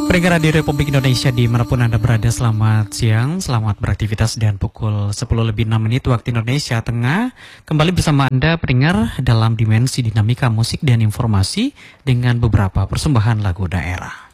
Pendengar Radio Republik Indonesia dimanapun Anda berada, selamat siang, selamat beraktivitas dan pukul 10:06 waktu Indonesia Tengah. Kembali bersama Anda pendengar dalam dimensi dinamika musik dan informasi dengan beberapa persembahan lagu daerah.